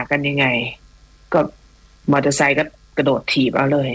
กันยังไงก็มอเตอร์ไซค์ก็กระโดดถีบเอาเลย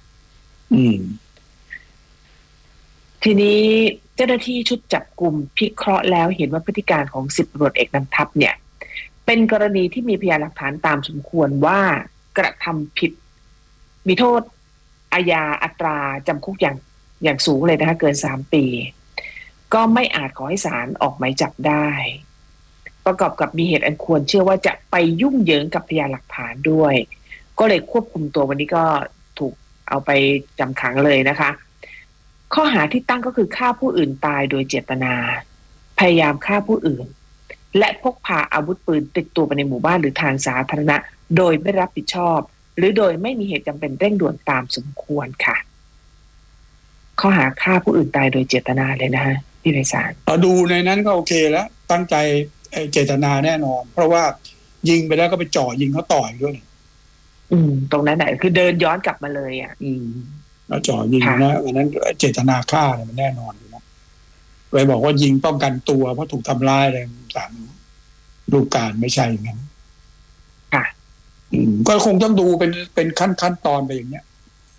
ทีนี้เจ้าหน้าที่ชุดจับกุมพิเคราะห์แล้วเห็นว่าพฤติการของ10 ตำรวจเอกนำทัพเนี่ยเป็นกรณีที่มีพยานหลักฐานตามสมควรว่ากระทำผิดมีโทษอาญาอัตราจำคุกอย่างสูงเลยนะคะเกิน3 ปีก็ไม่อาจขอให้ศาลออกหมายจับได้ประกอบกับมีเหตุอันควรเชื่อว่าจะไปยุ่งเหยิงกับพยานหลักฐานด้วยก็เลยควบคุมตัววันนี้ก็ถูกเอาไปจำขังเลยนะคะข้อหาที่ตั้งก็คือฆ่าผู้อื่นตายโดยเจตนาพยายามฆ่าผู้อื่นและพกพาอาวุธปืนติดตัวไปในหมู่บ้านหรือทางสาธารณะโดยไม่รับผิดชอบหรือโดยไม่มีเหตุจำเป็นเร่งด่วนตามสมควรค่ะข้อหาฆ่าผู้อื่นตายโดยเจตนาเลยนะฮะพี่ไพศาลดูในนั้นก็โอเคแล้วตั้งใจเจตนาแน่นอนเพราะว่ายิงไปแล้วก็ไปจ่อยิงเขาต่อยด้วยตรงนั้นไหนคือเดินย้อนกลับมาเลยแล้วจ่อยิงนะอันนั้นเจตนาฆ่าเนี่ยมันแน่นอนอยู่นะไปบอกว่ายิงป้องกันตัวเพราะถูกทำร้ายอะไรต่างรูปการไม่ใช่อย่างนั้นค่ะก็คงต้องดูเป็นขั้นตอนไปอย่างเนี้ย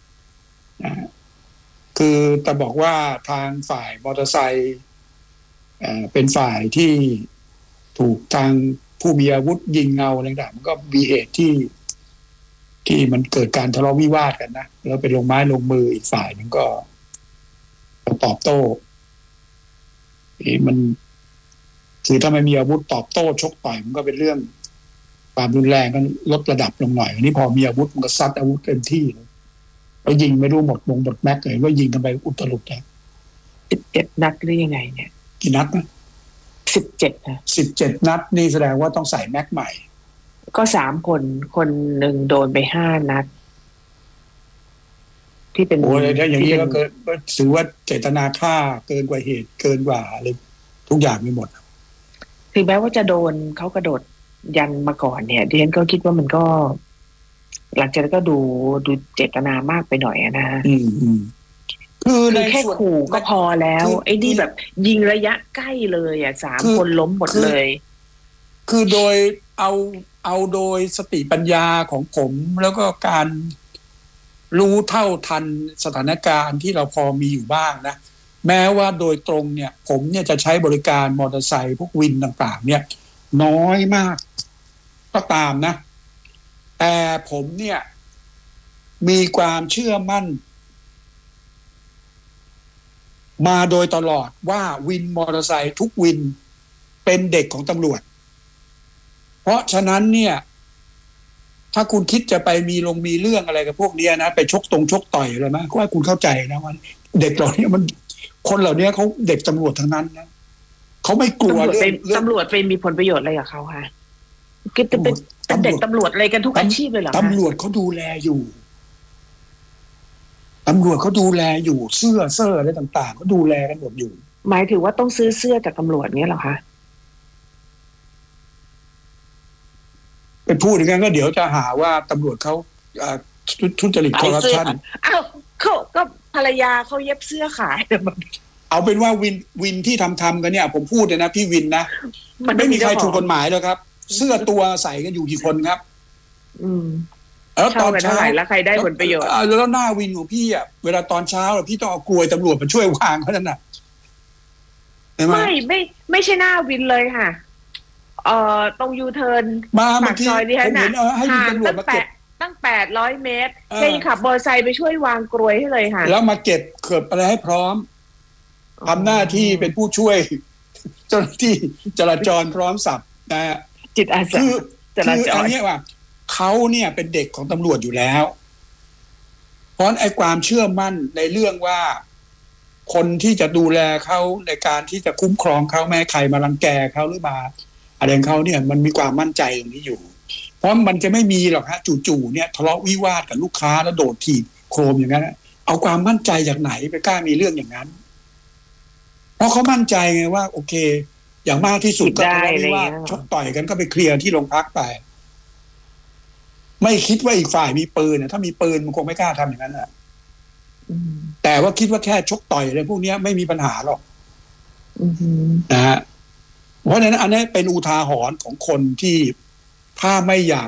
คือแต่บอกว่าทางฝ่ายมอเตอร์ไซค์เป็นฝ่ายที่ถูกทางผู้มีอาวุธยิงเงาอะไรต่างมันก็มีเหตุที่มันเกิดการทะเลาะวิวาทกันนะแล้วไปลงไม้ลงมืออีกฝ่ายนึงก็ตอบโต้มันคือถ้าไม่มีอาวุธตอบโต้ชกต่อยมันก็เป็นเรื่องความรุนแรงกันลดระดับลงหน่อยอันนี้พอมีอาวุธมันก็ซัดอาวุธเต็มที่แล้วยิงไม่รู้หมดแม็กเลยว่ายิงกันไปอุตลุดเลย 17 นัดหรือยังไงเนี่ยกี่นัดนะ 17นะ 17 นัดนี่แสดงว่าต้องใส่แม็กใหม่ก็3 คนหนึ่งโดนไป5 นัดที่เป็นโอ้ยถ้าอย่างนี้ก็เกิดถือว่าเจตนาฆ่าเกินกว่าเหตุเกินกว่าอะไรทุกอย่างไม่หมดถึงแม้ว่าจะโดนเขากระโดดยันมาก่อนเนี่ยดิฉันก็คิดว่ามันก็หลังจากนั้นก็ดูเจตนามากไปหน่อยนะคือแค่ขู่ก็พอแล้วไอ้นี่แบบยิงระยะใกล้เลย3 คนล้มหมดเลยคือโดยเอาโดยสติปัญญาของผมแล้วก็การรู้เท่าทันสถานการณ์ที่เราพอมีอยู่บ้างนะแม้ว่าโดยตรงเนี่ยผมเนี่ยจะใช้บริการมอเตอร์ไซค์พวกวินต่างๆเนี่ยน้อยมากก็ตามนะแต่ผมเนี่ยมีความเชื่อมั่นมาโดยตลอดว่าวินมอเตอร์ไซค์ทุกวินเป็นเด็กของตำรวจเพราะฉะนั้นเนี่ยถ้าคุณคิดจะไปมีเรื่องอะไรกับพวกนี้นะไปชกต่อยอะไรมั้ยก็ให้คุณเข้าใจนะว่าเด็กเหล่านี้มันคนเหล่านี้เขาเด็กตำรวจทั้งนั้นนะเขาไม่กลัวเรื่องตำรวจไปมีผลประโยชน์อะไรกับเขาคะคิดจะเป็นเด็กตำรวจอะไรกันทุกอาชีพเลยเหรอตำรวจเขาดูแลอยู่ตำรวจเขาดูแลอยู่เสื้ออะไรต่างๆเขาดูแลกันหมดอยู่หมายถึงว่าต้องซื้อเสื้อจากตำรวจเนี้ยเหรอคะไปพูดอย่างนั้นก็เดี๋ยวจะหาว่าตำรวจเขาทุจริตคอร์รัปชันอ้าวเขาก็ภรรยาเขาเย็บเสื้อขายเอาเป็นว่าวินที่ทำกันเนี่ยผมพูดเลยนะพี่วินนะไม่มีใครถูกกฎหมายเลยครับเสื้อตัวใส่กันอยู่กี่คนครับแล้วตอนเช้าแล้วใครได้ผลประโยชน์แล้วหน้าวินของพี่อ่ะเวลาตอนเช้าพี่ต้องเอากลวยตำรวจมาช่วยวางเขานั่นน่ะไม่ใใช่หน้าวินเลยค่ะตรงยูเทิร์นปากซอยนี่ฮะน่ะห่างตั้ง800 เมตรแค่ขับมอเตอร์ไซค์ไปช่วยวางกลวยให้เลยค่ะแล้วมาเก็บเขือบอะไรให้พร้อมทำหน้าที่เป็นผู้ช่วยเจ้าหน้าที่จราจรพร้อมสับนะฮะจิตอาสาจราจรอันนี้ว่าเขาเนี่ยเป็นเด็กของตำรวจอยู่แล้วเพราะไอ้ความเชื่อมั่นในเรื่องว่าคนที่จะดูแลเขาในการที่จะคุ้มครองเขาแม้ใครมารังแกเขาหรือมาอะไรของเขาเนี่ยมันมีความมั่นใจตรงนี้อยู่เพราะมันจะไม่มีหรอกฮะจู่ๆเนี่ยทะเลาะวิวาทกับลูกค้าแล้วโดดถีบโครมอย่างนั้นเอาความมั่นใจจากไหนไปกล้ามีเรื่องอย่างนั้นเพราะเขามั่นใจไงว่าโอเคอย่างมากที่สุดก็ทะเลาะวิวาทชกต่อยกันก็ไปเคลียร์ที่โรงพักไปไม่คิดว่าอีกฝ่ายมีปืนถ้ามีปืนมันคงไม่กล้าทำอย่างนั้นแต่ว่าคิดว่าแค่ชกต่อยอะไรพวกนี้ไม่มีปัญหาหรอกนะฮะเพราะฉะนั้นอันนี้เป็นอุทาหรณ์ของคนที่ถ้าไม่อยาก